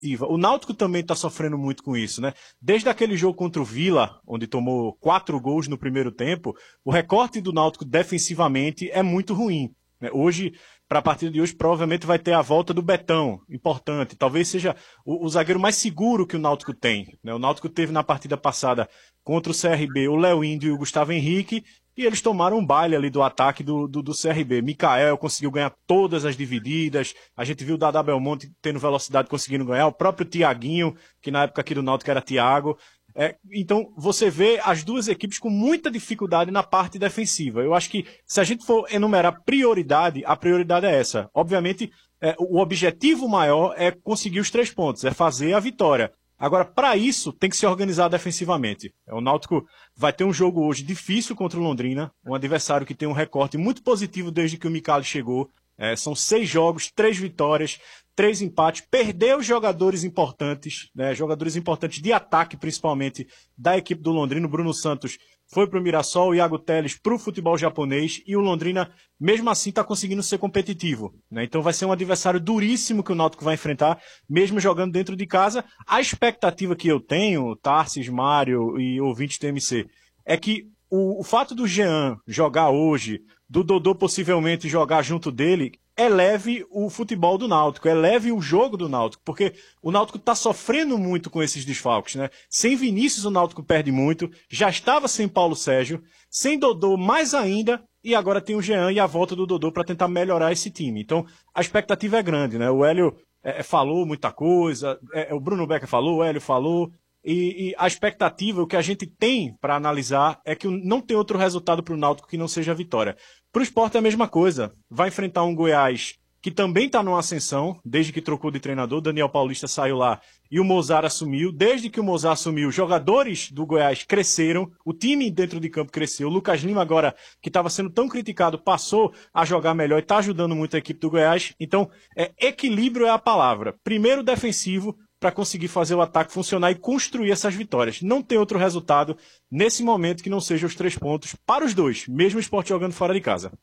Iva, o Náutico também está sofrendo muito com isso, né? Desde aquele jogo contra o Vila, onde tomou 4 gols no primeiro tempo, o recorte do Náutico defensivamente é muito ruim, né? Hoje, para a partida de hoje, provavelmente vai ter a volta do Betão, importante. Talvez seja o zagueiro mais seguro que o Náutico tem, né? O Náutico teve na partida passada contra o CRB o Léo Índio e o Gustavo Henrique, e eles tomaram um baile ali do ataque do CRB. Mikael conseguiu ganhar todas as divididas. A gente viu o Dada Belmonte tendo velocidade, conseguindo ganhar. O próprio Tiaguinho, que na época aqui do Náutico era Thiago. Então, você vê as duas equipes com muita dificuldade na parte defensiva. Eu acho que, se a gente for enumerar prioridade, a prioridade é essa. Obviamente, o objetivo maior é conseguir os 3 pontos, é fazer a vitória. Agora, para isso, tem que se organizar defensivamente. O Náutico vai ter um jogo hoje difícil contra o Londrina, um adversário que tem um recorte muito positivo desde que o Micali chegou. São 6 jogos, 3 vitórias, 3 empates. Perdeu jogadores importantes, né, jogadores importantes de ataque, principalmente, da equipe do Londrina. O Bruno Santos foi para o Mirassol, o Iago Teles para o futebol japonês, e o Londrina, mesmo assim, está conseguindo ser competitivo, né? Então vai ser um adversário duríssimo que o Náutico vai enfrentar, mesmo jogando dentro de casa. A expectativa que eu tenho, Tarsis, Mário e ouvintes do MC, é que o fato do Jean jogar hoje, do Dodô possivelmente jogar junto dele, eleve o futebol do Náutico, eleve o jogo do Náutico, porque o Náutico está sofrendo muito com esses desfalques, né? Sem Vinícius o Náutico perde muito, já estava sem Paulo Sérgio, sem Dodô mais ainda, e agora tem o Jean e a volta do Dodô para tentar melhorar esse time. Então, a expectativa é grande, né? O Hélio falou muita coisa, o Bruno Becker falou, o Hélio falou, e a expectativa, o que a gente tem para analisar é que não tem outro resultado para o Náutico que não seja a vitória. Para o Sport é a mesma coisa. Vai enfrentar um Goiás que também está numa ascensão, desde que trocou de treinador. Daniel Paulista saiu lá e o Mozart assumiu. Desde que o Mozart assumiu, os jogadores do Goiás cresceram, o time dentro de campo cresceu. O Lucas Lima agora, que estava sendo tão criticado, passou a jogar melhor e está ajudando muito a equipe do Goiás. Então, equilíbrio é a palavra. Primeiro defensivo, para conseguir fazer o ataque funcionar e construir essas vitórias. Não tem outro resultado nesse momento que não seja os 3 pontos para os dois, mesmo o Sport jogando fora de casa.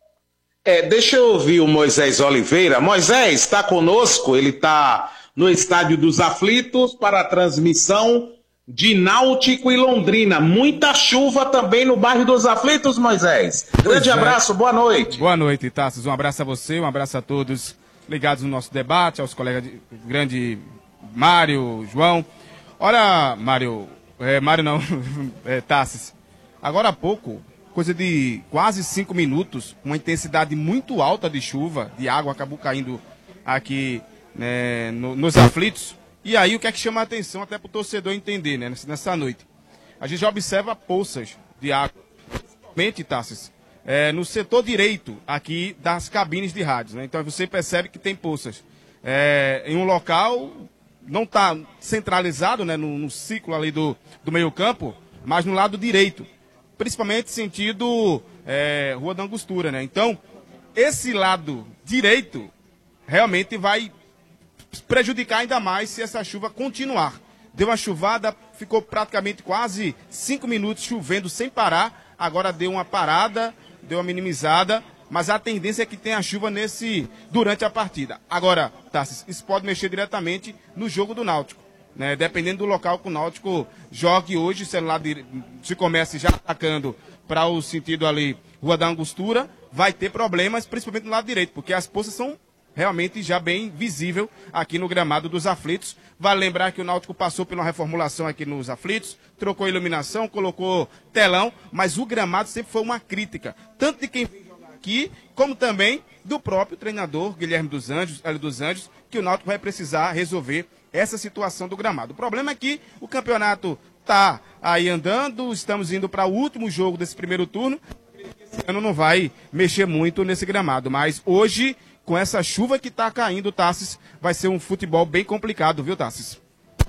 Deixa eu ouvir o Moisés Oliveira. Moisés, está conosco, ele está no Estádio dos Aflitos para a transmissão de Náutico e Londrina. Muita chuva também no bairro dos Aflitos, Moisés. Grande abraço, boa noite. Boa noite, Tassos. Um abraço a você, um abraço a todos ligados no nosso debate, aos colegas de grande Mário, João. Olha, Mário não, Tassis. Agora há pouco, coisa de quase 5 minutos, uma intensidade muito alta de chuva, de água, acabou caindo aqui, né, nos Aflitos. E aí o que é que chama a atenção até para o torcedor entender, né, nessa noite? A gente já observa poças de água, principalmente, Tassis, no setor direito aqui das cabines de rádios, né? Então você percebe que tem poças em um local. Não está centralizado, né, no ciclo ali do meio campo, mas no lado direito, principalmente sentido Rua da Angostura, né? Então, esse lado direito realmente vai prejudicar ainda mais se essa chuva continuar. Deu uma chuvada, ficou praticamente quase 5 minutos chovendo sem parar, agora deu uma parada, deu uma minimizada, mas a tendência é que tenha chuva durante a partida. Agora, Tassis, isso pode mexer diretamente no jogo do Náutico, né? Dependendo do local que o Náutico jogue hoje, se comece já atacando para o sentido ali, Rua da Angostura, vai ter problemas, principalmente no lado direito, porque as poças são realmente já bem visível aqui no gramado dos Aflitos. Vale lembrar que o Náutico passou por uma reformulação aqui nos Aflitos, trocou iluminação, colocou telão, mas o gramado sempre foi uma crítica, tanto de quem aqui, como também do próprio treinador Guilherme dos Anjos, Hélio dos Anjos, que o Náutico vai precisar resolver essa situação do gramado. O problema é que o campeonato está aí andando, estamos indo para o último jogo desse primeiro turno, esse ano não vai mexer muito nesse gramado, mas hoje, com essa chuva que está caindo, Tassis, vai ser um futebol bem complicado, viu, Tassis?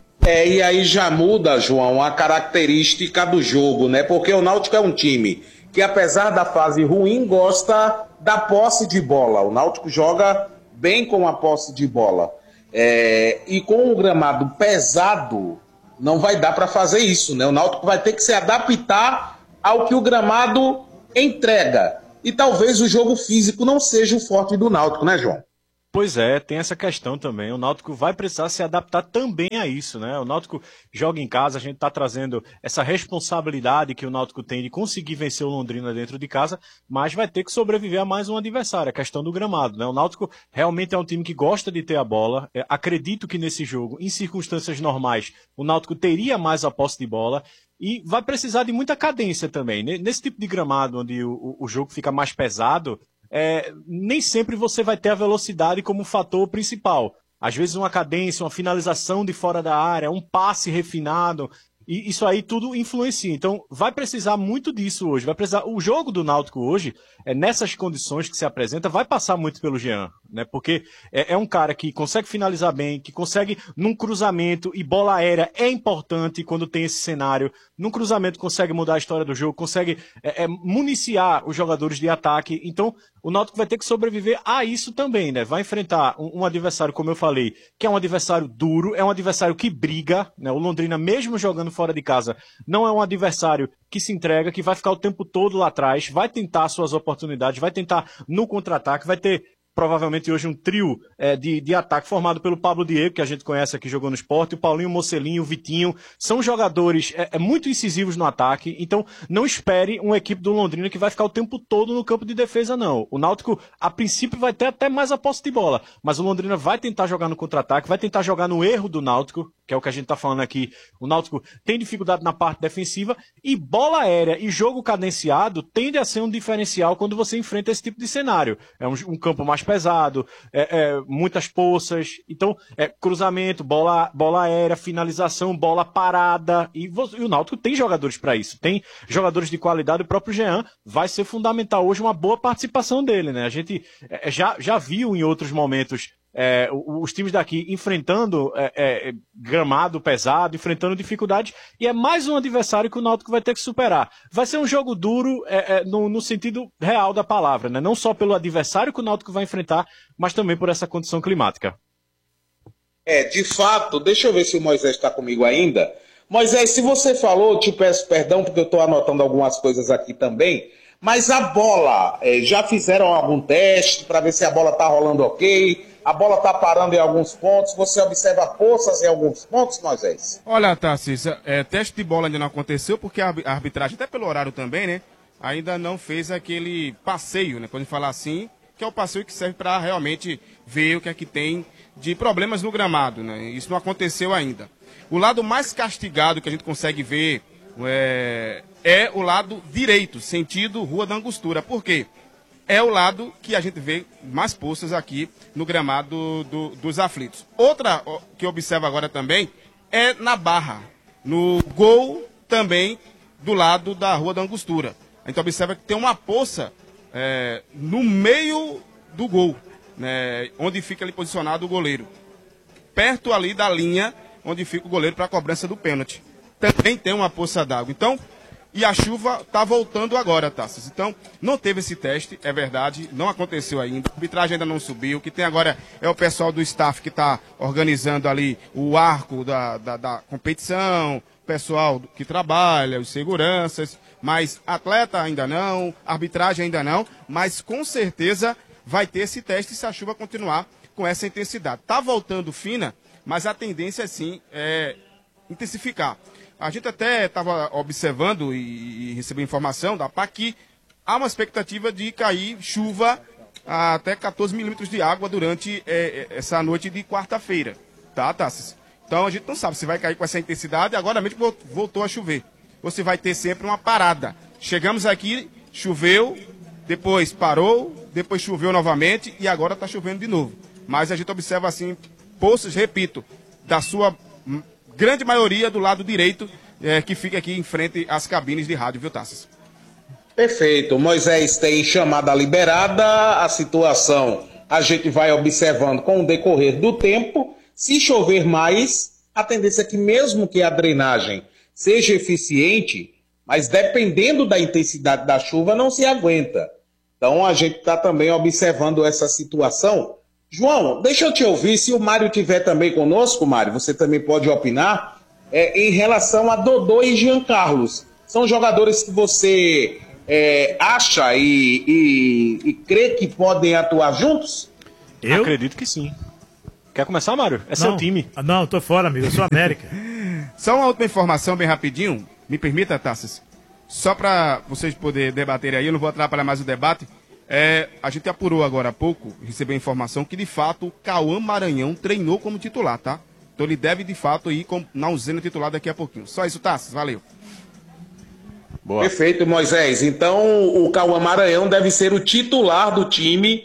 E aí já muda, João, a característica do jogo, né? Porque o Náutico é um time que, apesar da fase ruim, gosta da posse de bola. O Náutico joga bem com a posse de bola. E com o gramado pesado, não vai dar para fazer isso, né? O Náutico vai ter que se adaptar ao que o gramado entrega. E talvez o jogo físico não seja o forte do Náutico, né, João? Pois é, tem essa questão também. O Náutico vai precisar se adaptar também a isso, né? O Náutico joga em casa, a gente está trazendo essa responsabilidade que o Náutico tem de conseguir vencer o Londrina dentro de casa, mas vai ter que sobreviver a mais um adversário, a questão do gramado, né? O Náutico realmente é um time que gosta de ter a bola. Acredito que nesse jogo, em circunstâncias normais, o Náutico teria mais a posse de bola. E vai precisar de muita cadência também. Nesse tipo de gramado, onde o jogo fica mais pesado, nem sempre você vai ter a velocidade como fator principal. Às vezes uma cadência, uma finalização de fora da área, um passe refinado, e isso aí tudo influencia. Então vai precisar muito disso hoje. Vai precisar. O jogo do Náutico hoje, nessas condições que se apresenta, vai passar muito pelo Jean, né? Porque é um cara que consegue finalizar bem, que consegue num cruzamento, e bola aérea é importante quando tem esse cenário. Num cruzamento consegue mudar a história do jogo, consegue municiar os jogadores de ataque. Então o Náutico vai ter que sobreviver a isso também, né? Vai enfrentar um adversário, como eu falei, que é um adversário duro, é um adversário que briga, né? O Londrina, mesmo jogando fora de casa, não é um adversário que se entrega, que vai ficar o tempo todo lá atrás, vai tentar suas oportunidades, vai tentar no contra-ataque, vai ter provavelmente hoje um trio de ataque formado pelo Pablo Diego, que a gente conhece aqui, jogou no Sport, o Paulinho Mocelinho, o Vitinho, são jogadores muito incisivos no ataque, então não espere uma equipe do Londrina que vai ficar o tempo todo no campo de defesa, não. O Náutico, a princípio, vai ter até mais a posse de bola, mas o Londrina vai tentar jogar no contra-ataque, vai tentar jogar no erro do Náutico, que é o que a gente está falando aqui. O Náutico tem dificuldade na parte defensiva, e bola aérea e jogo cadenciado tende a ser um diferencial quando você enfrenta esse tipo de cenário. É um campo mais pesado, muitas poças, então cruzamento, bola aérea, finalização, bola parada, e o Náutico tem jogadores para isso, tem jogadores de qualidade. O próprio Jean vai ser fundamental hoje uma boa participação dele, né? A gente já viu em outros momentos os times daqui enfrentando gramado pesado, enfrentando dificuldades, e é mais um adversário que o Náutico vai ter que superar. Vai ser um jogo duro no sentido real da palavra, né? Não só pelo adversário que o Náutico vai enfrentar, mas também por essa condição climática. De fato, deixa eu ver se o Moisés está comigo ainda. Moisés, se você falou, te peço perdão, porque eu estou anotando algumas coisas aqui também, mas a bola, já fizeram algum teste para ver se a bola está rolando ok? A bola está parando em alguns pontos? Você observa poças em alguns pontos, Moisés? Olha, Tarcísio, teste de bola ainda não aconteceu, porque a arbitragem, até pelo horário também, né, ainda não fez aquele passeio, né, pode falar assim, que é o passeio que serve para realmente ver o que é que tem de problemas no gramado, né? Isso não aconteceu ainda. O lado mais castigado que a gente consegue ver é o lado direito, sentido Rua da Angostura. Por quê? É o lado que a gente vê mais poças aqui no gramado dos aflitos. Outra que observa agora também é na Barra, no gol também do lado da Rua da Angostura. A gente observa que tem uma poça no meio do gol, né, onde fica ali posicionado o goleiro. Perto ali da linha onde fica o goleiro para a cobrança do pênalti. Também tem uma poça d'água. Então, e a chuva está voltando agora, Taças. Então, não teve esse teste, é verdade, não aconteceu ainda. A arbitragem ainda não subiu. O que tem agora é o pessoal do staff que está organizando ali o arco da competição, o pessoal que trabalha, os seguranças, mas atleta ainda não, arbitragem ainda não, mas com certeza vai ter esse teste se a chuva continuar com essa intensidade. Está voltando fina, mas a tendência, sim, é intensificar. A gente até estava observando e recebeu informação da PAC que há uma expectativa de cair chuva até 14 milímetros de água durante essa noite de quarta-feira, tá, Tassis? Então a gente não sabe se vai cair com essa intensidade, agora mesmo voltou a chover. Você vai ter sempre uma parada. Chegamos aqui, choveu, depois parou, depois choveu novamente e agora está chovendo de novo. Mas a gente observa assim, poças, repito, da sua grande maioria do lado direito, que fica aqui em frente às cabines de rádio, viu, Tassas? Perfeito. Moisés tem chamada liberada, a situação a gente vai observando com o decorrer do tempo. Se chover mais, a tendência é que mesmo que a drenagem seja eficiente, mas dependendo da intensidade da chuva, não se aguenta. Então a gente está também observando essa situação. João, deixa eu te ouvir, se o Mário estiver também conosco, Mário, você também pode opinar, em relação a Dodô e Jean Carlos. São jogadores que você acha e crê que podem atuar juntos? Eu? Acredito que sim. Quer começar, Mário? É seu time. Não, tô fora, amigo. Eu sou América. Só uma última informação bem rapidinho. Me permita, Tassis? Só para vocês poderem debater aí, eu não vou atrapalhar mais o debate. A gente apurou agora há pouco, recebeu a informação que, de fato, o Cauã Maranhão treinou como titular, tá? Então ele deve, de fato, ir na usina titular daqui a pouquinho. Só isso, Tassis. Valeu. Boa. Perfeito, Moisés. Então, o Cauã Maranhão deve ser o titular do time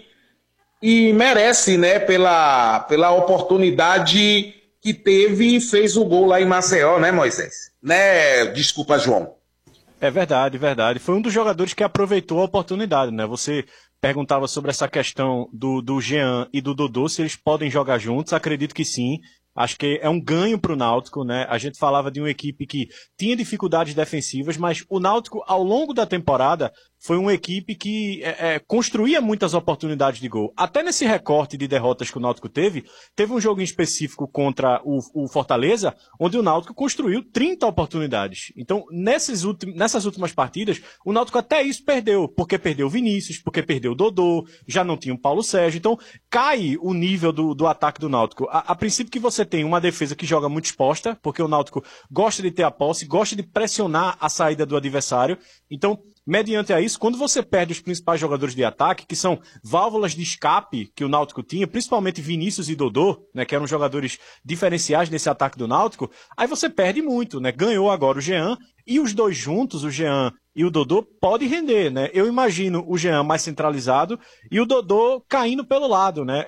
e merece, né, pela oportunidade que teve e fez o gol lá em Maceió, né, Moisés? Né? Desculpa, João. É verdade, verdade. Foi um dos jogadores que aproveitou a oportunidade, né? Você perguntava sobre essa questão do Jean e do Dodô, se eles podem jogar juntos. Acredito que sim. Acho que é um ganho para o Náutico, né? A gente falava de uma equipe que tinha dificuldades defensivas, mas o Náutico, ao longo da temporada, foi uma equipe que construía muitas oportunidades de gol. Até nesse recorte de derrotas que o Náutico teve um jogo em específico contra o Fortaleza, onde o Náutico construiu 30 oportunidades. Então, nessas últimas partidas, o Náutico até isso perdeu, porque perdeu o Vinícius, porque perdeu o Dodô, já não tinha o Paulo Sérgio. Então, cai o nível do ataque do Náutico. A princípio que você tem uma defesa que joga muito exposta, porque o Náutico gosta de ter a posse, gosta de pressionar a saída do adversário. Então, mediante a isso, quando você perde os principais jogadores de ataque, que são válvulas de escape que o Náutico tinha, principalmente Vinícius e Dodô, né, que eram jogadores diferenciais nesse ataque do Náutico, aí você perde muito, né? Ganhou agora o Jean, e os dois juntos, o Jean e o Dodô, pode render, né? Eu imagino o Jean mais centralizado e o Dodô caindo pelo lado, né?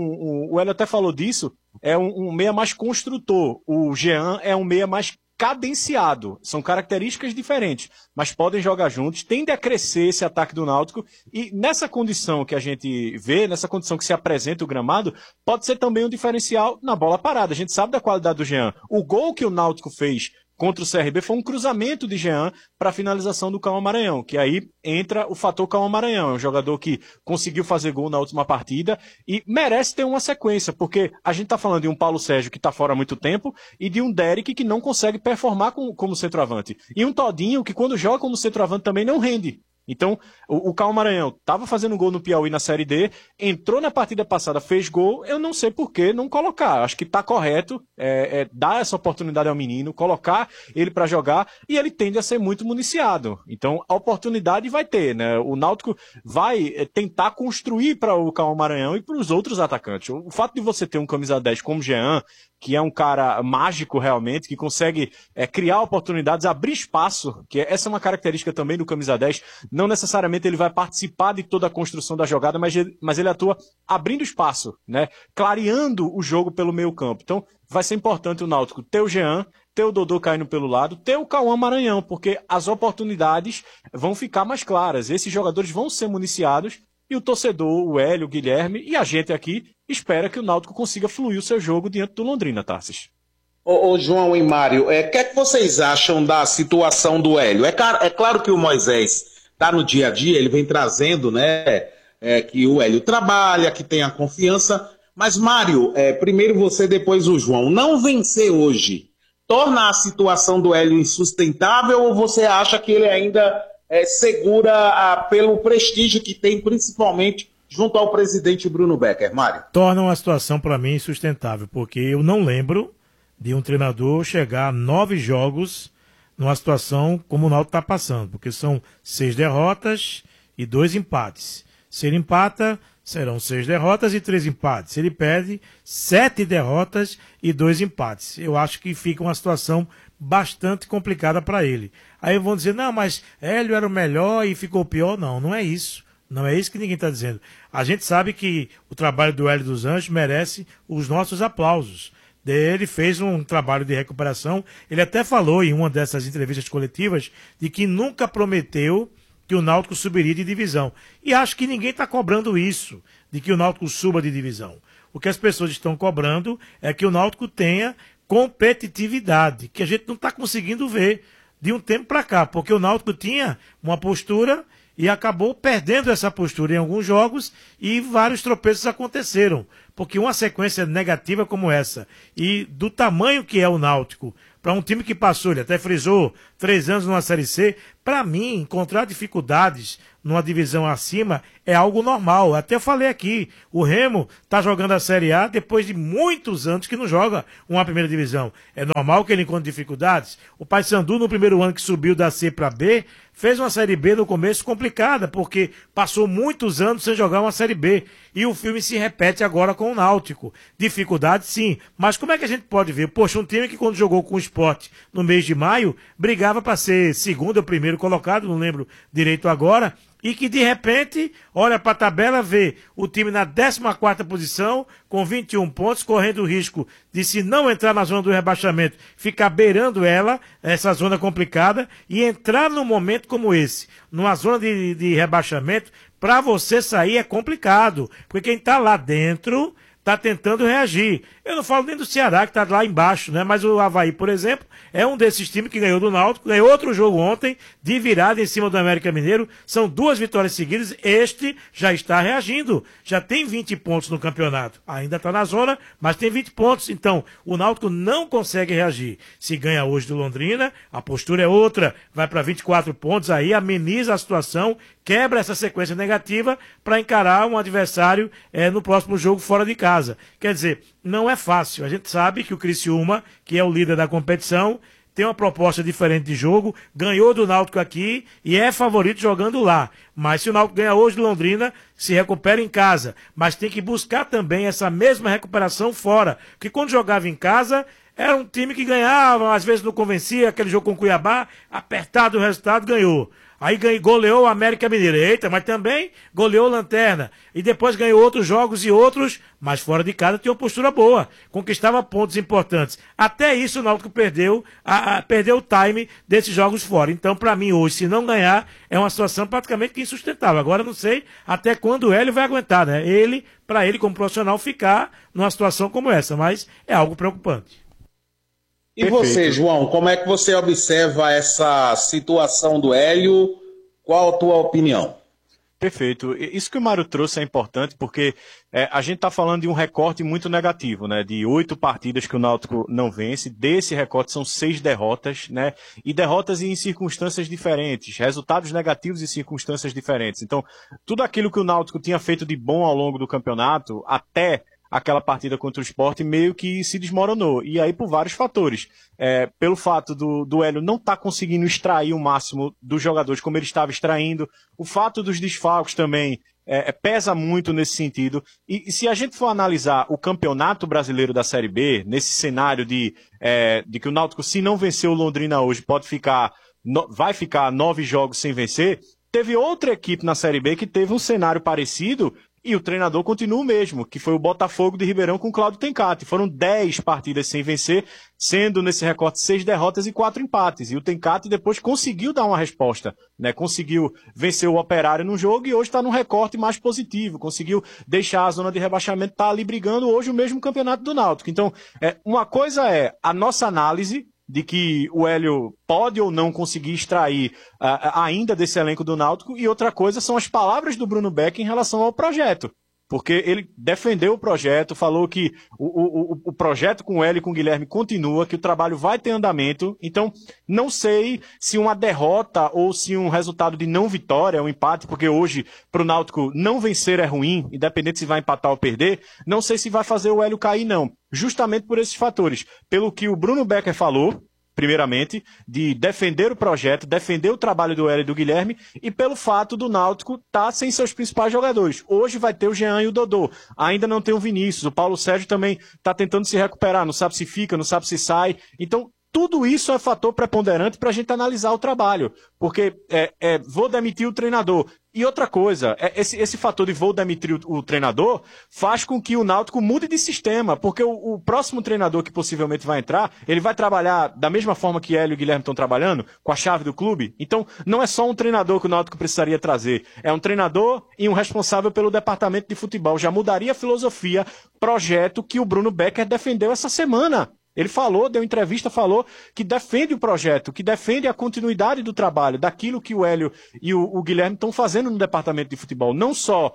O Hélio até falou disso, é um meia mais construtor. O Jean é um meia mais cadenciado. São características diferentes, mas podem jogar juntos, tende a crescer esse ataque do Náutico, e nessa condição que a gente vê, nessa condição que se apresenta o gramado, pode ser também um diferencial na bola parada. A gente sabe da qualidade do Jean. O gol que o Náutico fez contra o CRB foi um cruzamento de Jean para a finalização do Cauã Maranhão, que aí entra o fator Cauã Maranhão. É um jogador que conseguiu fazer gol na última partida e merece ter uma sequência, porque a gente está falando de um Paulo Sérgio que está fora há muito tempo e de um Derek que não consegue performar como centroavante. E um Todinho que, quando joga como centroavante, também não rende. Então, o Cauã Maranhão estava fazendo gol no Piauí na Série D, entrou na partida passada, fez gol, eu não sei por que não colocar. Acho que está correto dar essa oportunidade ao menino, colocar ele para jogar, e ele tende a ser muito municiado. Então, a oportunidade vai ter, né? O Náutico vai tentar construir para o Cauã Maranhão e para os outros atacantes. O fato de você ter um camisa 10 como Jean, que é um cara mágico realmente, que consegue criar oportunidades, abrir espaço, que essa é uma característica também do camisa 10, não necessariamente ele vai participar de toda a construção da jogada, mas ele atua abrindo espaço, né? Clareando o jogo pelo meio campo. Então, vai ser importante o Náutico ter o Jean, ter o Dodô caindo pelo lado, ter o Cauã Maranhão, porque as oportunidades vão ficar mais claras. Esses jogadores vão ser municiados e o torcedor, o Hélio, o Guilherme e a gente aqui espera que o Náutico consiga fluir o seu jogo diante do Londrina, Tarsis. Ô João e Mário, o que é que vocês acham da situação do Hélio? É claro que o Moisés está no dia a dia, ele vem trazendo, né, que o Hélio trabalha, que tem a confiança, mas Mário, primeiro você, depois o João, não vencer hoje torna a situação do Hélio insustentável ou você acha que ele ainda segura pelo prestígio que tem, principalmente junto ao presidente Bruno Becker, Mário? Torna uma situação para mim insustentável, porque eu não lembro de um treinador chegar a 9 jogos numa situação como o Náutico está passando, porque são 6 derrotas e 2 empates. Se ele empata, serão 6 derrotas e 3 empates. Se ele perde, 7 derrotas e 2 empates. Eu acho que fica uma situação bastante complicada para ele. Aí vão dizer, não, mas Hélio era o melhor e ficou pior. Não, não é isso. Não é isso que ninguém está dizendo. A gente sabe que o trabalho do Hélio dos Anjos merece os nossos aplausos. Ele fez um trabalho de recuperação. Ele até falou em uma dessas entrevistas coletivas de que nunca prometeu que o Náutico subiria de divisão. E acho que ninguém está cobrando isso, de que o Náutico suba de divisão. O que as pessoas estão cobrando é que o Náutico tenha competitividade, que a gente não está conseguindo ver de um tempo para cá, porque o Náutico tinha uma postura e acabou perdendo essa postura em alguns jogos e vários tropeços aconteceram, porque uma sequência negativa como essa e do tamanho que é o Náutico, para um time que passou, ele até frisou, 3 anos numa Série C, Para mim, encontrar dificuldades numa divisão acima é algo normal. Até eu falei aqui, o Remo está jogando a Série A depois de muitos anos que não joga uma primeira divisão. É normal que ele encontre dificuldades. O Paysandu, no primeiro ano que subiu da C para B, fez uma Série B no começo complicada, porque passou muitos anos sem jogar uma Série B. E o filme se repete agora com o Náutico. Dificuldade, sim. Mas como é que a gente pode ver? Poxa, um time que quando jogou com o Sport no mês de maio, brigava para ser segundo ou primeiro colocado, não lembro direito agora, e que de repente olha para a tabela, vê o time na 14ª posição, com 21 pontos, correndo o risco de, se não entrar na zona do rebaixamento, ficar beirando ela, essa zona complicada, e entrar num momento como esse, numa zona de rebaixamento, para você sair é complicado, porque quem está lá dentro está tentando reagir. Eu não falo nem do Ceará, que está lá embaixo, né? Mas o Avaí, por exemplo, é um desses times que ganhou do Náutico, ganhou outro jogo ontem, de virada em cima do América Mineiro. São 2 vitórias seguidas. Este já está reagindo. Já tem 20 pontos no campeonato. Ainda está na zona, mas tem 20 pontos. Então, o Náutico não consegue reagir. Se ganha hoje do Londrina, a postura é outra. Vai para 24 pontos, aí ameniza a situação, quebra essa sequência negativa para encarar um adversário no próximo jogo fora de casa. Quer dizer, não é fácil. A gente sabe que o Criciúma, que é o líder da competição, tem uma proposta diferente de jogo, ganhou do Náutico aqui e é favorito jogando lá. Mas se o Náutico ganha hoje do Londrina, se recupera em casa. Mas tem que buscar também essa mesma recuperação fora. Porque quando jogava em casa, era um time que ganhava, às vezes não convencia, aquele jogo com o Cuiabá, apertado o resultado, ganhou. Aí goleou o América Mineiro. Eita, mas também goleou o Lanterna. E depois ganhou outros jogos e outros, mas fora de casa tinha uma postura boa. Conquistava pontos importantes. Até isso o Náutico perdeu o time desses jogos fora. Então, para mim, hoje, se não ganhar, é uma situação praticamente insustentável. Agora, não sei até quando o Hélio vai aguentar, né? Para ele, como profissional, ficar numa situação como essa. Mas é algo preocupante. E você, João, como é que você observa essa situação do Hélio? Qual a tua opinião? Perfeito. Isso que o Mário trouxe é importante porque a gente está falando de um recorte muito negativo, né? De 8 partidas que o Náutico não vence. Desse recorte são 6 derrotas, né? E derrotas em circunstâncias diferentes, resultados negativos em circunstâncias diferentes. Então, tudo aquilo que o Náutico tinha feito de bom ao longo do campeonato, até aquela partida contra o Sport, meio que se desmoronou. E aí por vários fatores. Pelo fato do Hélio não estar conseguindo extrair o máximo dos jogadores como ele estava extraindo. O fato dos desfalques também pesa muito nesse sentido. E se a gente for analisar o campeonato brasileiro da Série B, nesse cenário de que o Náutico, se não vencer o Londrina hoje, vai ficar 9 jogos sem vencer, teve outra equipe na Série B que teve um cenário parecido. E o treinador continua o mesmo, que foi o Botafogo de Ribeirão com o Cláudio Tencati. Foram 10 partidas sem vencer, sendo nesse recorte 6 derrotas e 4 empates. E o Tencati depois conseguiu dar uma resposta, né? Conseguiu vencer o Operário num jogo e hoje está num recorte mais positivo. Conseguiu deixar a zona de rebaixamento, tá ali brigando hoje o mesmo campeonato do Náutico. Então, uma coisa é a nossa análise de que o Hélio pode ou não conseguir extrair ainda desse elenco do Náutico, e outra coisa são as palavras do Bruno Beck em relação ao projeto. Porque ele defendeu o projeto, falou que o projeto com o Hélio e com o Guilherme continua, que o trabalho vai ter andamento. Então, não sei se uma derrota ou se um resultado de não vitória, um empate, porque hoje, para o Náutico, não vencer é ruim, independente se vai empatar ou perder, não sei se vai fazer o Hélio cair, não. Justamente por esses fatores. Pelo que o Bruno Becker falou, primeiramente, de defender o projeto, defender o trabalho do Hélio e do Guilherme, e pelo fato do Náutico estar sem seus principais jogadores. Hoje vai ter o Jean e o Dodô. Ainda não tem o Vinícius. O Paulo Sérgio também está tentando se recuperar. Não sabe se fica, não sabe se sai. Então, tudo isso é fator preponderante para a gente analisar o trabalho. Porque vou demitir o treinador. E outra coisa, esse fator de vou demitir o treinador faz com que o Náutico mude de sistema, porque o próximo treinador que possivelmente vai entrar, ele vai trabalhar da mesma forma que Hélio e o Guilherme estão trabalhando, com a chave do clube. Então, não é só um treinador que o Náutico precisaria trazer, é um treinador e um responsável pelo departamento de futebol. Já mudaria a filosofia, projeto que o Bruno Becker defendeu essa semana. Ele falou, deu entrevista, falou que defende o projeto, que defende a continuidade do trabalho, daquilo que o Hélio e o Guilherme estão fazendo no departamento de futebol. Não só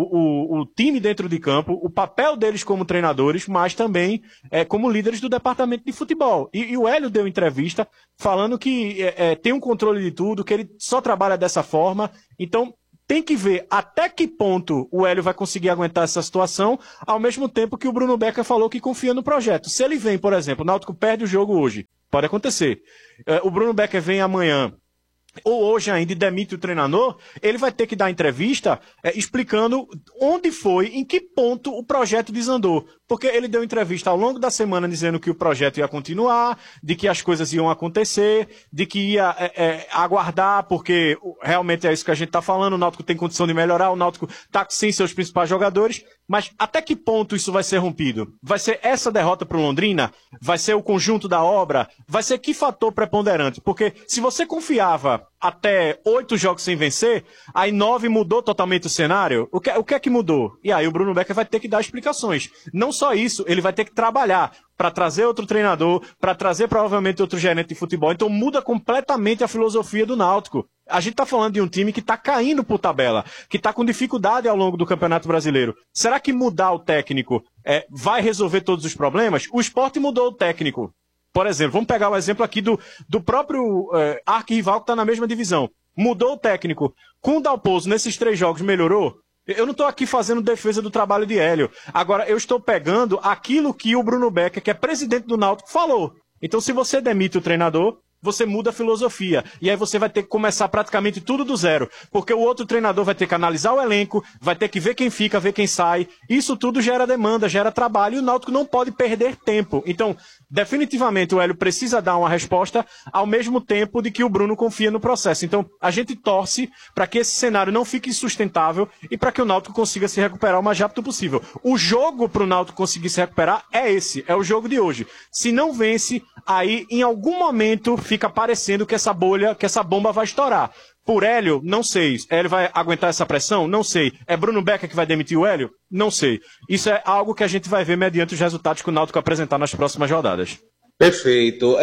o time dentro de campo, o papel deles como treinadores, mas também como líderes do departamento de futebol. E o Hélio deu entrevista falando que tem um controle de tudo, que ele só trabalha dessa forma. Então, tem que ver até que ponto o Hélio vai conseguir aguentar essa situação, ao mesmo tempo que o Bruno Becker falou que confia no projeto. Se ele vem, por exemplo, o Náutico perde o jogo hoje, pode acontecer. O Bruno Becker vem amanhã, ou hoje ainda, e demite o treinador, ele vai ter que dar entrevista explicando onde foi, em que ponto o projeto desandou. Porque ele deu entrevista ao longo da semana dizendo que o projeto ia continuar, de que as coisas iam acontecer, de que ia aguardar, porque realmente é isso que a gente está falando, o Náutico tem condição de melhorar, o Náutico está sem seus principais jogadores, mas até que ponto isso vai ser rompido? Vai ser essa derrota para o Londrina? Vai ser o conjunto da obra? Vai ser que fator preponderante? Porque se você confiava até 8 jogos sem vencer, aí 9 mudou totalmente o cenário, o que é que mudou? E aí o Bruno Becker vai ter que dar explicações. Não só isso, ele vai ter que trabalhar para trazer outro treinador, para trazer provavelmente outro gerente de futebol. Então muda completamente a filosofia do Náutico. A gente está falando de um time que está caindo por tabela, que está com dificuldade ao longo do Campeonato Brasileiro. Será que mudar o técnico vai resolver todos os problemas? O Sport mudou o técnico. Por exemplo, vamos pegar o exemplo aqui do próprio arquirrival que está na mesma divisão. Mudou o técnico. Com o Dalpozo, nesses 3 jogos, melhorou? Eu não estou aqui fazendo defesa do trabalho de Hélio. Agora, eu estou pegando aquilo que o Bruno Becker, que é presidente do Náutico, falou. Então, se você demite o treinador, você muda a filosofia. E aí você vai ter que começar praticamente tudo do zero. Porque o outro treinador vai ter que analisar o elenco, vai ter que ver quem fica, ver quem sai. Isso tudo gera demanda, gera trabalho, e o Náutico não pode perder tempo. Então, definitivamente o Hélio precisa dar uma resposta ao mesmo tempo de que o Bruno confia no processo. Então, a gente torce para que esse cenário não fique insustentável e para que o Náutico consiga se recuperar o mais rápido possível. O jogo para o Náutico conseguir se recuperar é esse, é o jogo de hoje. Se não vence, aí em algum momento fica parecendo que essa bolha, que essa bomba vai estourar. Por Hélio, não sei. Hélio vai aguentar essa pressão? Não sei. É Bruno Becker que vai demitir o Hélio? Não sei. Isso é algo que a gente vai ver mediante os resultados que o Náutico apresentar nas próximas rodadas. Perfeito.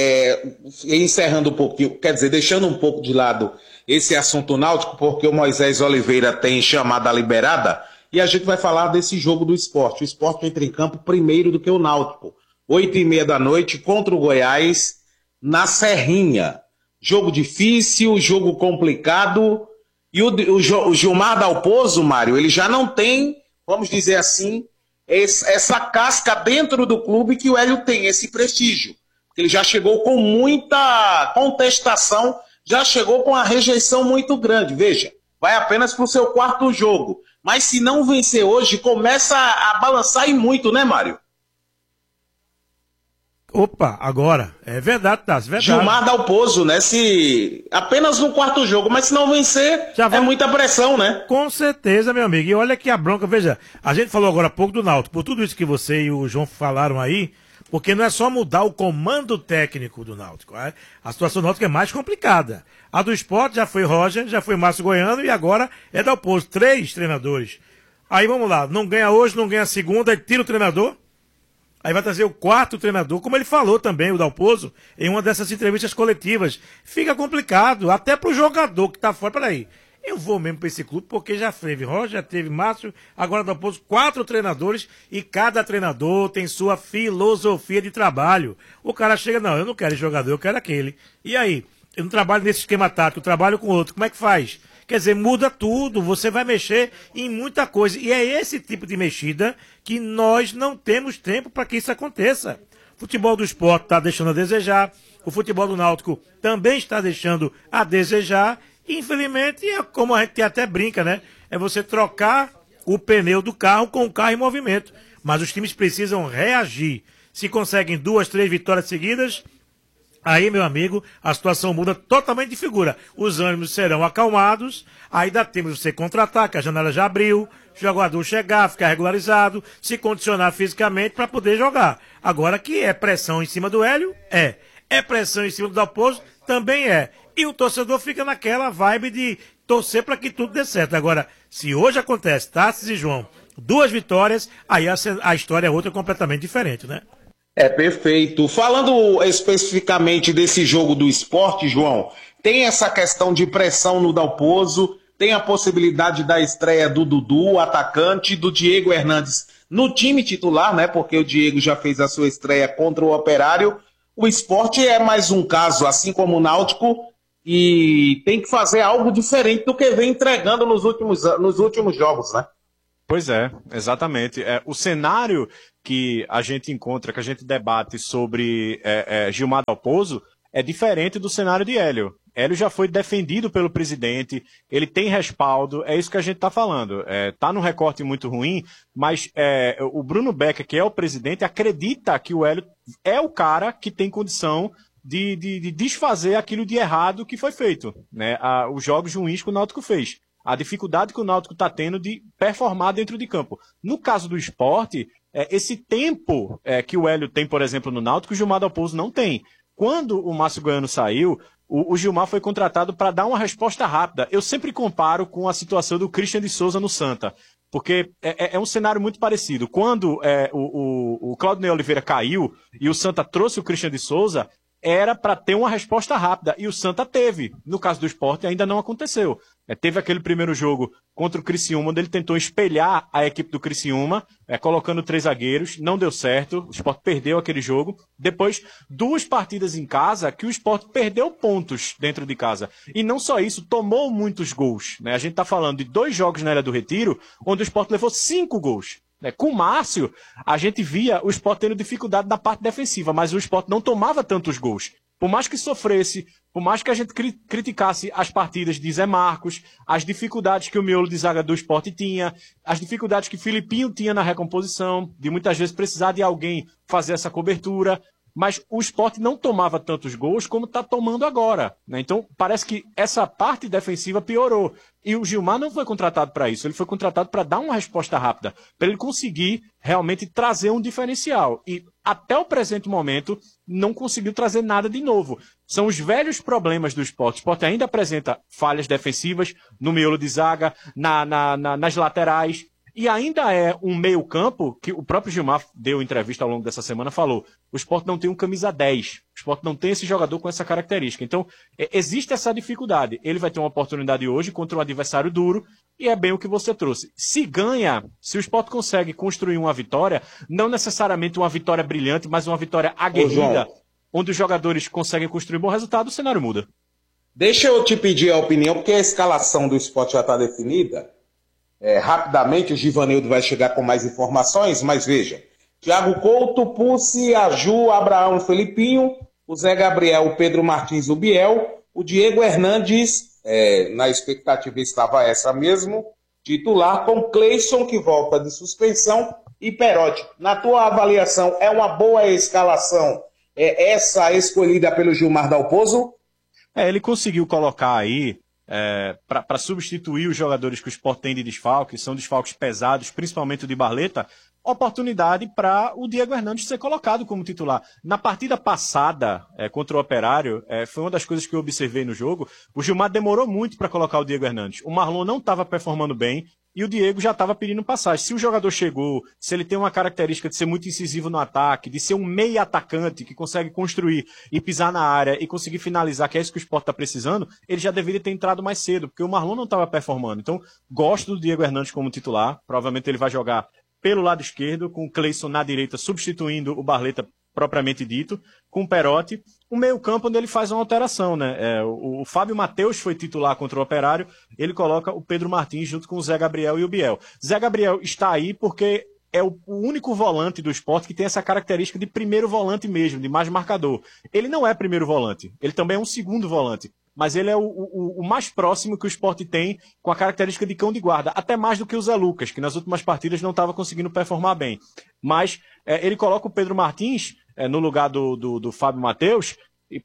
Encerrando um pouquinho, quer dizer, deixando um pouco de lado esse assunto náutico, porque o Moisés Oliveira tem chamada liberada, e a gente vai falar desse jogo do Sport. O Sport entra em campo primeiro do que o Náutico. 8h30 da noite contra o Goiás, na Serrinha. Jogo difícil, jogo complicado. E o Gilmar Dalpozo, Mário, ele já não tem, vamos dizer assim, essa casca dentro do clube que o Hélio tem, esse prestígio. Ele já chegou com muita contestação, já chegou com a rejeição muito grande. Veja, vai apenas para o seu 4º jogo. Mas se não vencer hoje, começa a balançar e muito, né, Mário? Opa, agora, é verdade, Tassi, verdade. Gilmar Dalpozo, né, se apenas no 4º jogo, mas se não vencer, é muita pressão, né? Com certeza, meu amigo, e olha que a bronca, veja, a gente falou agora há pouco do Náutico, por tudo isso que você e o João falaram aí, porque não é só mudar o comando técnico do Náutico, a situação do Náutico é mais complicada. A do Sport já foi Roger, já foi Márcio Goiano e agora é Dalpozo, 3 treinadores. Aí vamos lá, não ganha hoje, não ganha segunda, aí tira o treinador. Aí vai trazer o 4º treinador, como ele falou também, o Dalpozo, em uma dessas entrevistas coletivas. Fica complicado, até pro jogador que tá fora. Peraí, eu vou mesmo pra esse clube, porque já teve Roger, já teve Márcio, agora Dalpozo, 4 treinadores, e cada treinador tem sua filosofia de trabalho. O cara chega, não, eu não quero esse jogador, eu quero aquele. E aí, eu não trabalho nesse esquema tático, eu trabalho com outro, como é que faz? Quer dizer, muda tudo, você vai mexer em muita coisa. E é esse tipo de mexida que nós não temos tempo para que isso aconteça. O futebol do Sport está deixando a desejar, o futebol do Náutico também está deixando a desejar. Infelizmente, é como a gente até brinca, né? É você trocar o pneu do carro com o carro em movimento. Mas os times precisam reagir. Se conseguem 2, 3 vitórias seguidas, aí, meu amigo, a situação muda totalmente de figura. Os ânimos serão acalmados, aí dá tempo de você contra-ataque, a janela já abriu, o jogador chegar, ficar regularizado, se condicionar fisicamente para poder jogar. Agora que é pressão em cima do Hélio, é pressão em cima do Dalpozo, também é. E o torcedor fica naquela vibe de torcer para que tudo dê certo. Agora, se hoje acontece, Tassi e João, 2 vitórias, aí a história é outra completamente diferente, né? É perfeito. Falando especificamente desse jogo do Sport, João, tem essa questão de pressão no Dalpozo, tem a possibilidade da estreia do Dudu, o atacante, do Diego Hernandes no time titular, né? Porque o Diego já fez a sua estreia contra o Operário. O Sport é mais um caso, assim como o Náutico, e tem que fazer algo diferente do que vem entregando nos últimos jogos, né? Pois é, exatamente. O cenário que a gente encontra, que a gente debate sobre Gilmar Dalpozo, é diferente do cenário de Hélio. Hélio já foi defendido pelo presidente, ele tem respaldo, é isso que a gente está falando. Está num recorte muito ruim, mas o Bruno Becker, que é o presidente, acredita que o Hélio é o cara que tem condição de desfazer aquilo de errado que foi feito, né? Os jogos ruins que o Náutico fez. A dificuldade que o Náutico está tendo de performar dentro de campo. No caso do Sport, esse tempo que o Hélio tem, por exemplo, no Náutico, o Gilmar Dalpozo não tem. Quando o Márcio Goiano saiu, o Gilmar foi contratado para dar uma resposta rápida. Eu sempre comparo com a situação do Christian de Souza no Santa, porque é um cenário muito parecido. Quando o Claudinei Oliveira caiu e o Santa trouxe o Christian de Souza, era para ter uma resposta rápida, e o Santa teve. No caso do Sport, ainda não aconteceu. Teve aquele primeiro jogo contra o Criciúma, onde ele tentou espelhar a equipe do Criciúma, colocando 3 zagueiros, não deu certo, o Sport perdeu aquele jogo. Depois, 2 partidas em casa, que o Sport perdeu pontos dentro de casa. E não só isso, tomou muitos gols, né? A gente está falando de 2 jogos na Ilha do Retiro, onde o Sport levou 5 gols. Com o Márcio, a gente via o Sport tendo dificuldade na parte defensiva, mas o Sport não tomava tantos gols. Por mais que sofresse, por mais que a gente criticasse as partidas de Zé Marcos, as dificuldades que o miolo de zaga do Sport tinha, as dificuldades que Filipinho tinha na recomposição, de muitas vezes precisar de alguém fazer essa cobertura, mas o Sport não tomava tantos gols como está tomando agora, né? Então, parece que essa parte defensiva piorou. E o Gilmar não foi contratado para isso, ele foi contratado para dar uma resposta rápida, para ele conseguir realmente trazer um diferencial. E até o presente momento, não conseguiu trazer nada de novo. São os velhos problemas do Sport. O Sport ainda apresenta falhas defensivas no miolo de zaga, nas laterais. E ainda é um meio-campo que o próprio Gilmar deu entrevista ao longo dessa semana, falou: o Sport não tem um camisa 10, o Sport não tem esse jogador com essa característica. Então, existe essa dificuldade. Ele vai ter uma oportunidade hoje contra um adversário duro, e é bem o que você trouxe. Se ganha, se o Sport consegue construir uma vitória, não necessariamente uma vitória brilhante, mas uma vitória aguerrida, onde os jogadores conseguem construir bom resultado, o cenário muda. Deixa eu te pedir a opinião, porque a escalação do Sport já está definida. Rapidamente o Givanildo vai chegar com mais informações, mas veja: Thiago Couto, Pussi, Aju, Abraão, Felipinho, o Zé Gabriel, o Pedro Martins, o Biel, o Diego Hernandes, na expectativa estava essa mesmo, titular, com Cleison, que volta de suspensão, e Perotti. Na tua avaliação, é uma boa escalação essa escolhida pelo Gilmar Dalpozo? Ele conseguiu colocar aí, para substituir os jogadores que o Sport tem de desfalque, são desfalques pesados, principalmente o de Barleta, oportunidade para o Diego Hernandes ser colocado como titular. Na partida passada, contra o Operário, foi uma das coisas que eu observei no jogo, o Gilmar demorou muito para colocar o Diego Hernandes. O Marlon não estava performando bem, e o Diego já estava pedindo passagem. Se o jogador chegou, se ele tem uma característica de ser muito incisivo no ataque, de ser um meia atacante que consegue construir e pisar na área e conseguir finalizar, que é isso que o Sport está precisando, ele já deveria ter entrado mais cedo, porque o Marlon não estava performando. Então, gosto do Diego Hernandes como titular. Provavelmente ele vai jogar pelo lado esquerdo, com o Cleison na direita, substituindo o Barleta propriamente dito, com o Perotti, o meio-campo onde ele faz uma alteração, né? O Fábio Matheus foi titular contra o Operário, ele coloca o Pedro Martins junto com o Zé Gabriel e o Biel. Zé Gabriel está aí porque é o único volante do Sport que tem essa característica de primeiro volante mesmo, de mais marcador. Ele não é primeiro volante, ele também é um segundo volante, mas ele é o mais próximo que o Sport tem com a característica de cão de guarda, até mais do que o Zé Lucas, que nas últimas partidas não estava conseguindo performar bem. Mas ele coloca o Pedro Martins no lugar do Fábio Matheus,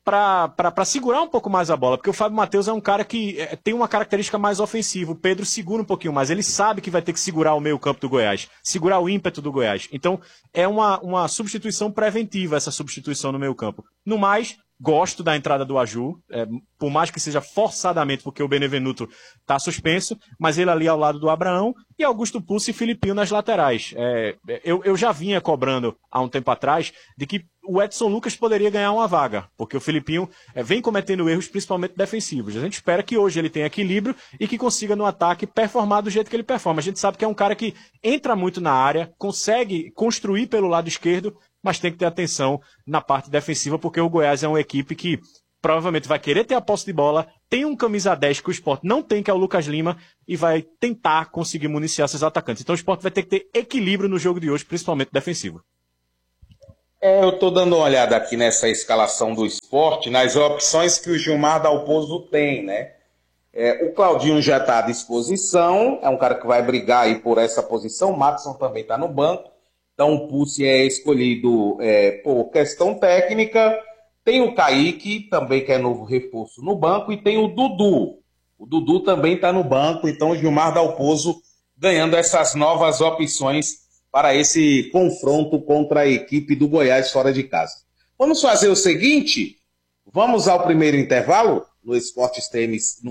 para segurar um pouco mais a bola, porque o Fábio Matheus é um cara que tem uma característica mais ofensiva. O Pedro segura um pouquinho mais, ele sabe que vai ter que segurar o meio campo do Goiás, segurar o ímpeto do Goiás. Então é uma substituição preventiva, essa substituição no meio campo. No mais, Gosto da entrada do Aju, por mais que seja forçadamente, porque o Benevenuto está suspenso, mas ele ali ao lado do Abraão, e Augusto Pucci e Filipinho nas laterais. Eu já vinha cobrando há um tempo atrás de que o Edson Lucas poderia ganhar uma vaga, porque o Filipinho vem cometendo erros, principalmente defensivos. A gente espera que hoje ele tenha equilíbrio e que consiga no ataque performar do jeito que ele performa. A gente sabe que é um cara que entra muito na área, consegue construir pelo lado esquerdo, mas tem que ter atenção na parte defensiva, porque o Goiás é uma equipe que provavelmente vai querer ter a posse de bola, tem um camisa 10 que o Sport não tem, que é o Lucas Lima, e vai tentar conseguir municiar seus atacantes. Então o Sport vai ter que ter equilíbrio no jogo de hoje, principalmente defensivo. Eu estou dando uma olhada aqui nessa escalação do Sport, nas opções que o Gilmar Dalpozo tem, né? O Claudinho já está à disposição, é um cara que vai brigar aí por essa posição, o Matson também está no banco. Então o Pucci é escolhido por questão técnica. Tem o Kaique, também que é novo reforço no banco, e tem o Dudu. O Dudu também está no banco, então o Gilmar Dalpozo ganhando essas novas opções para esse confronto contra a equipe do Goiás fora de casa. Vamos fazer o seguinte, vamos ao primeiro intervalo no Esportes TMC.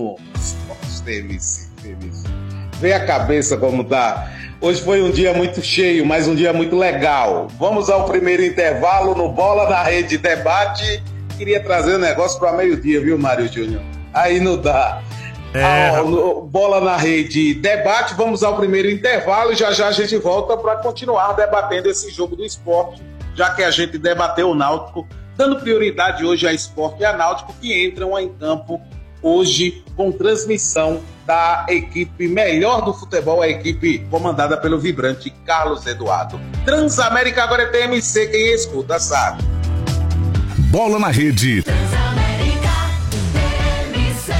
Vê a cabeça como tá. Hoje foi um dia muito cheio, mas um dia muito legal. Vamos ao primeiro intervalo no Bola na Rede Debate. Queria trazer um negócio para meio-dia, viu, Mário Júnior? Aí não dá. Bola na Rede Debate. Vamos ao primeiro intervalo e já a gente volta para continuar debatendo esse jogo do Sport, já que a gente debateu o Náutico, dando prioridade hoje a Sport e a Náutico, que entram em campo hoje com transmissão da equipe melhor do futebol, a equipe comandada pelo vibrante Carlos Eduardo. Transamérica agora é TMC, quem escuta sabe. Bola na Rede. Transamérica, TMC.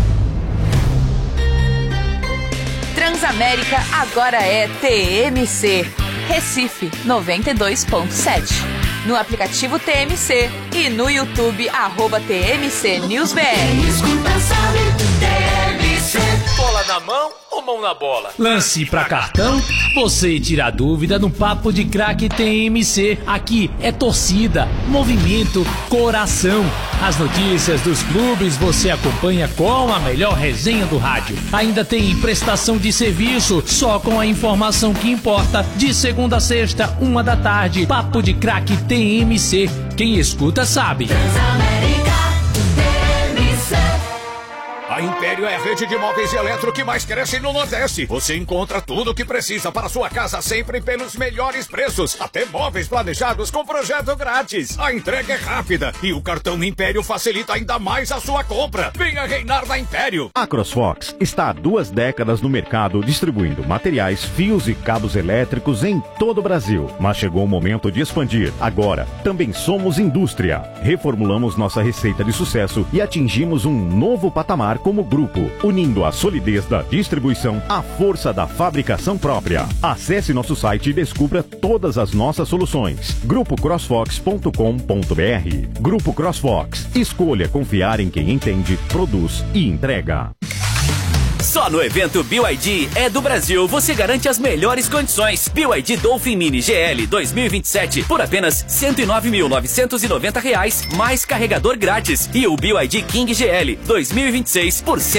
Transamérica agora é TMC. Recife 92.7. No aplicativo TMC e no YouTube @TMC NewsBR. Escuta, sabe, TMC. Bola na mão ou mão na bola? Lance pra cartão? Você tira a dúvida no Papo de Craque TMC. Aqui é torcida, movimento, coração. As notícias dos clubes você acompanha com a melhor resenha do rádio. Ainda tem prestação de serviço, só com a informação que importa. De segunda a sexta, 1h da tarde. Papo de Craque TMC. Quem escuta sabe. Transamérica, TMC. A Império é a rede de móveis e eletro que mais cresce no Nordeste. Você encontra tudo o que precisa para sua casa sempre pelos melhores preços. Até móveis planejados com projeto grátis. A entrega é rápida e o cartão Império facilita ainda mais a sua compra. Venha reinar na Império. A CrossFox está há 2 décadas no mercado distribuindo materiais, fios e cabos elétricos em todo o Brasil. Mas chegou o momento de expandir. Agora, também somos indústria. Reformulamos nossa receita de sucesso e atingimos um novo patamar como grupo, unindo a solidez da distribuição à força da fabricação própria. Acesse nosso site e descubra todas as nossas soluções. GrupoCrossFox.com.br. Grupo CrossFox. Escolha confiar em quem entende, produz e entrega. Só no evento BYD é do Brasil você garante as melhores condições. BYD Dolphin Mini GL 2027 por apenas R$ 109.990 mais carregador grátis. E o BYD King GL 2026 por R$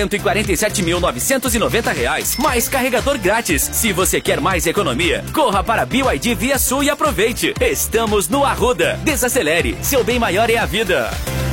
147.990 mais carregador grátis. Se você quer mais economia, corra para BYD Via Sul e aproveite. Estamos no Arruda. Desacelere, seu bem maior é a vida.